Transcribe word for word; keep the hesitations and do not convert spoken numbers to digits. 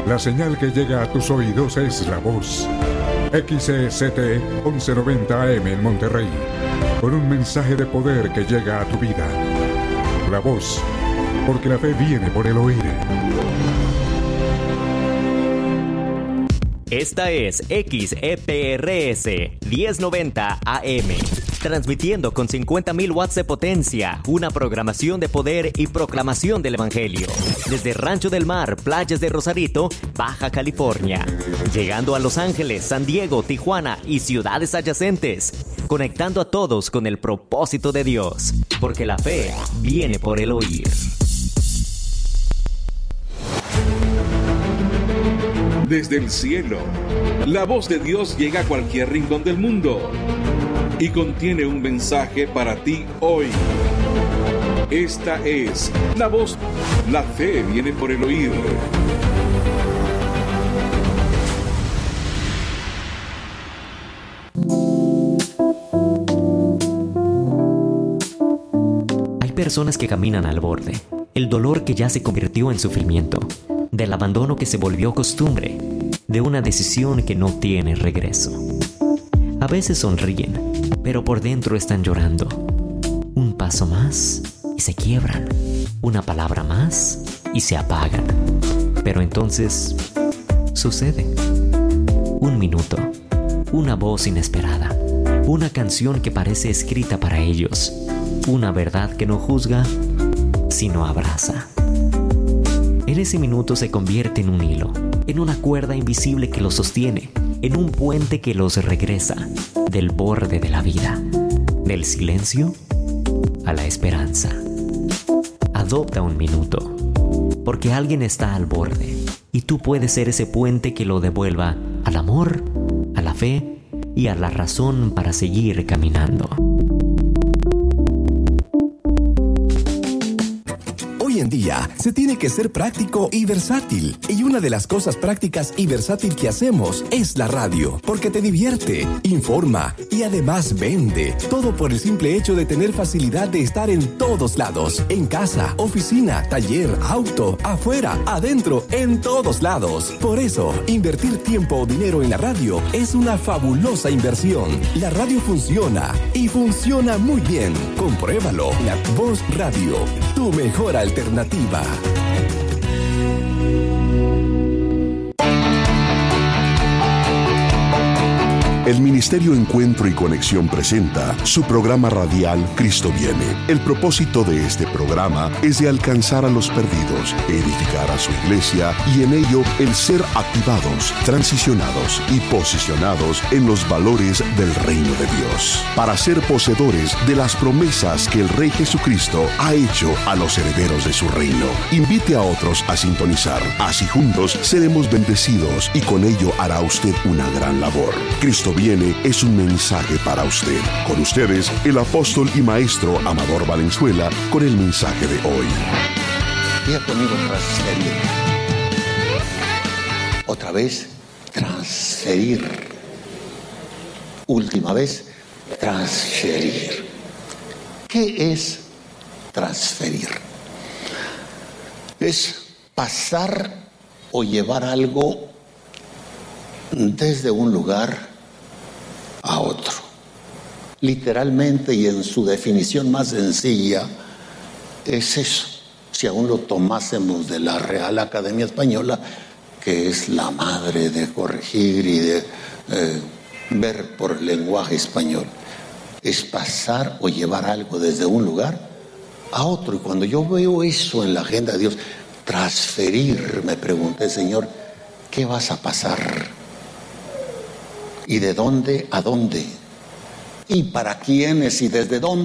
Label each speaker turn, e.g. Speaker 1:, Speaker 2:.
Speaker 1: La señal que llega a tus oídos es La Voz. X E C T once noventa A M en Monterrey. Con un mensaje de poder que llega a tu vida. La Voz, porque la fe viene por el oír.
Speaker 2: Esta es X E P R S diez noventa A M, transmitiendo con cincuenta mil watts de potencia, una programación de poder y proclamación del Evangelio. Desde Rancho del Mar, playas de Rosarito, Baja California, llegando a Los Ángeles, San Diego, Tijuana y ciudades adyacentes, conectando a todos con el propósito de Dios, porque la fe viene por el oír.
Speaker 3: Desde el cielo, la voz de Dios llega a cualquier rincón del mundo y contiene un mensaje para ti hoy. Esta es la voz. La fe viene por el oír.
Speaker 2: Hay personas que caminan al borde, el dolor que ya se convirtió en sufrimiento, del abandono que se volvió costumbre, de una decisión que no tiene regreso. A veces sonríen, pero por dentro están llorando. Un paso más y se quiebran. Una palabra más y se apagan. Pero entonces sucede. Un minuto, una voz inesperada, una canción que parece escrita para ellos, una verdad que no juzga, sino abraza. En ese minuto se convierte en un hilo, en una cuerda invisible que los sostiene, en un puente que los regresa del borde de la vida, del silencio a la esperanza. Adopta un minuto, porque alguien está al borde y tú puedes ser ese puente que lo devuelva al amor, a la fe y a la razón para seguir caminando.
Speaker 4: Hoy en día se tiene que ser práctico y versátil. Y una de las cosas prácticas y versátil que hacemos es la radio, porque te divierte, informa y además vende. Todo por el simple hecho de tener facilidad de estar en todos lados. En casa, oficina, taller, auto, afuera, adentro, en todos lados. Por eso, invertir tiempo o dinero en la radio es una fabulosa inversión. La radio funciona y funciona muy bien. Compruébalo. La Voz Radio, tu mejor alternativa.
Speaker 5: El Ministerio Encuentro y Conexión presenta su programa radial Cristo Viene. El propósito de este programa es de alcanzar a los perdidos, edificar a su iglesia y en ello el ser activados, transicionados y posicionados en los valores del reino de Dios, para ser poseedores de las promesas que el Rey Jesucristo ha hecho a los herederos de su reino. Invite a otros a sintonizar, así juntos seremos bendecidos y con ello hará usted una gran labor. Cristo Viene es un mensaje para usted. Con ustedes, el apóstol y maestro Amador Valenzuela, con el mensaje de hoy.
Speaker 6: Diga conmigo transferir. Otra vez, transferir. Última vez, transferir. ¿Qué es transferir? Es pasar o llevar algo desde un lugar a otro. Literalmente y en su definición más sencilla es eso. Si aún lo tomásemos de la Real Academia Española, que es la madre de corregir y de eh, ver por el lenguaje español, es pasar o llevar algo desde un lugar a otro. Y cuando yo veo eso en la agenda de Dios, transferir, me pregunté, Señor, ¿qué vas a pasar? ¿Y de dónde a dónde? ¿Y para quiénes y desde dónde?